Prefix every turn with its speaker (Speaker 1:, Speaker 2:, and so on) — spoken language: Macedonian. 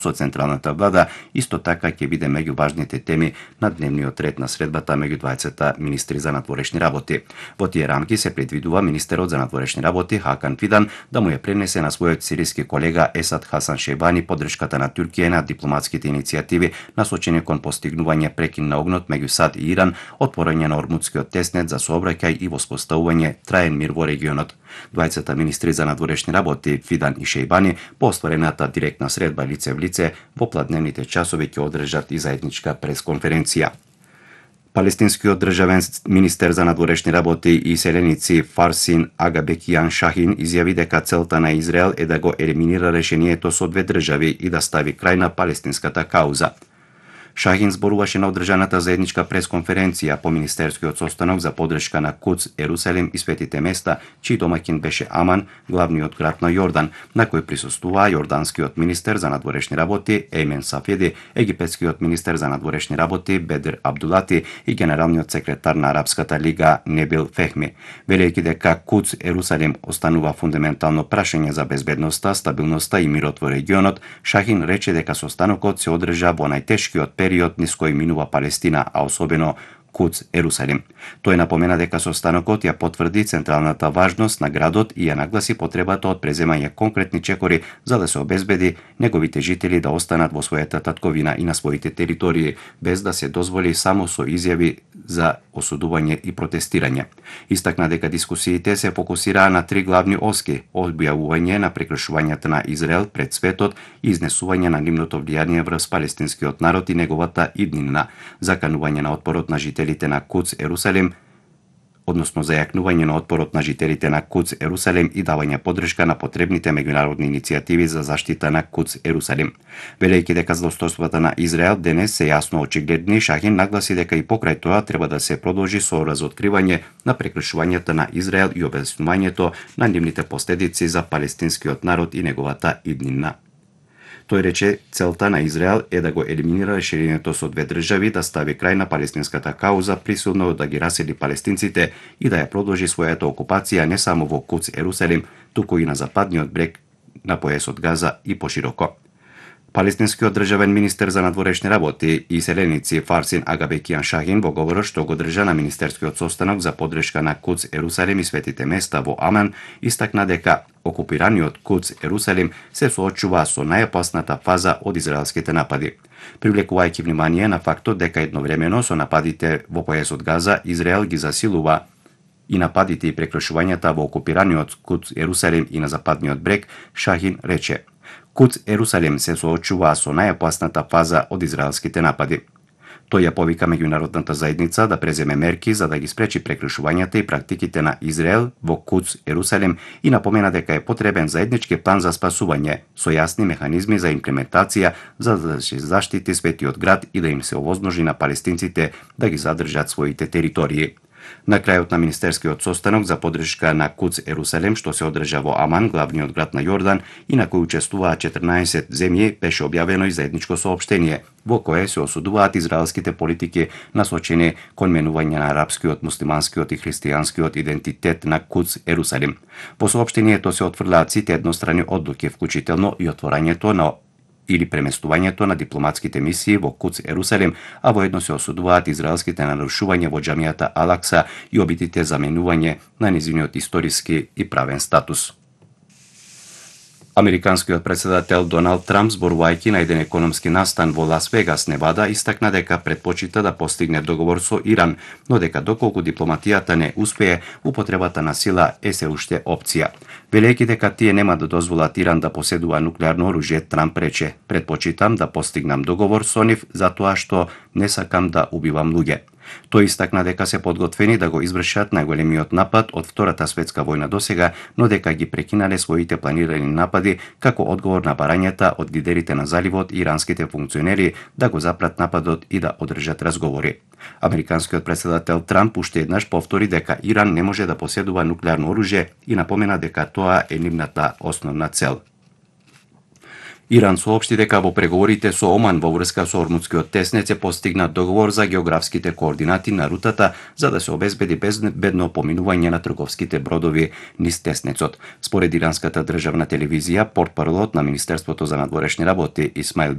Speaker 1: со централната влада, исто така ќе биде меѓу важните теми на дневниот ред на средбата меѓу двајцата министри за надворешни работи. Во тие рамки се предвидува министерот за надворешни работи Хакан Фидан да му ја пренесе на својот сириски колега Есад Хасан Шейбани поддршката на Туркија на дипломатските иницијативи насочени кон постигнување прекин на огнот меѓу САД и Иран, отворање на Ормудскиот теснет за сообраќај и воспоставување траен мир во регионот. Двајцата министри за надворешни работи Фидан и Шейбани по остварената директна средба лице в лице во пладневните часови ќе одржат и заедничка пресконференција. Палестинскиот државен министер за надворешни работи и селеници Фарсин Агабекијан Шахин изјави дека целта на Израел е да го елиминира решението со две држави и да стави крај на палестинската кауза. Шахин зборуваше на одржаната заедничка пресконференција по министерскиот состанок за поддршка на Куц, Ерусалим и светите места, чиј домаќин беше Аман, главниот град на Јордан, на кој присуствуваа јорданскиот министер за надворешни работи Еймен Сафеди, египетскиот министер за надворешни работи Бедр Абдулати и генералниот секретар на Арапската лига Небил Фехми, велејќи дека Куц, Ерусалим останува фундаментално прашање за безбедноста, стабилноста и мирот во регионот. Шахин рече дека состанокот се одржа во најтешкиот период низ кој минува Палестина, а особено Куц, Ерусалим. Тој напомена дека состанокот ја потврди централната важност на градот и ја нагласи потребата од преземање конкретни чекори за да се обезбеди неговите жители да останат во својата татковина и на своите територии, без да се дозволи само со изјави за осудување и протестирање. Истакна дека дискусиите се фокусираа на три главни оски: објавување на прекршувањата на Израел пред светот и изнесување на нивното влијание врз палестинскиот народ и неговата иднина, заканување на отпорот на жителите на Куц, Ерусалим, односно зајакнување на отпорот на жителите на Куц, Ерусалим и давање поддршка на потребните меѓународни иницијативи за заштита на Куц, Ерусалим. Велејќи дека злостојствата на Израел денес се јасно очигледни, Шахин нагласи дека и покрај тоа треба да се продолжи со разоткривање на прекршувањата на Израел и објаснувањето на нивните последици за палестинскиот народ и неговата иднина. Тој рече целта на Израел е да го елиминира решението со две држави, да стави крај на палестинската кауза, присилно да ги расели палестинците и да ја продолжи својата окупација не само во Куц, Ерусалим, туку и на западниот брег на појасот Газа и пошироко. Палестинскиот државен министер за надворешни работи и селеници Фарсин Агабекијан Шахин во говорот што го држа на министерскиот состанок за поддршка на Куц, Ерусалим и светите места во Аман, истакна дека окупираниот Куц, Ерусалим се соочува со најопасната фаза од израелските напади, привлекувајќи внимание на фактот дека едновремено со нападите во појасот Газа Израел ги засилува и нападите и прекршувањата во окупираниот Куц, Ерусалим и на западниот брег. Шахин рече: Куц, Ерусалим се соочува со најопасната фаза од израелските напади. Тој ја повика меѓународната заедница да преземе мерки за да ги спречи прекршувањата и практиките на Израел во Куц, Ерусалим и напомена дека е потребен заеднички план за спасување со јасни механизми за имплементација за да се заштити светиот град и да им се овозможи на палестинците да ги задржат своите територии. На крајот на министерскиот состанок за поддршка на Куц, Ерусалим, што се одржа во Аман, главниот град на Јордан, и на кој учествуваа 14 земји, беше објавено и заедничко соопштение, во кое се осудуваат израелските политики насочени кон менување на арапскиот, муслиманскиот и христијанскиот идентитет на Куц, Ерусалим. Во соопштението се отфрлаат сите еднострани одлуки, вклучително и отворањето на или преместувањето на дипломатските мисии во Куц, Ерусалим, а воедно се осудуваат израелските нарушувања во џамијата Алакса и обидите за менување на незиниот историски и правен статус. Американскиот председател Доналд Трамп, зборувајќи на еден економски настан во Лас Вегас, Невада, истакна дека предпочита да постигне договор со Иран, но дека доколку дипломатијата не успее, употребата на сила е се уште опција. Велејќи дека тие нема да дозволат Иран да поседува нуклеарно оружје, Трамп рече: "Предпочитам да постигнам договор со нив затоа што не сакам да убивам луѓе." Тој истакна дека се подготвени да го извршат најголемиот напад од Втората светска војна досега, но дека ги прекинале своите планирани напади како одговор на барањата од лидерите на заливот и иранските функционери да го запрат нападот и да одржат разговори. Американскиот председател Трамп уште еднаш повтори дека Иран не може да поседува нуклеарно оружје и напомена дека тоа е нивната основна цел. Иран соопшти дека во преговорите со Оман во врска со Ормудскиот теснет се постигнат договор за географските координати на рутата за да се обезбеди безбедно поминување на трговските бродови низ теснецот. Според иранската државна телевизија, портпаролот на Министерството за надворешни работи Исмаил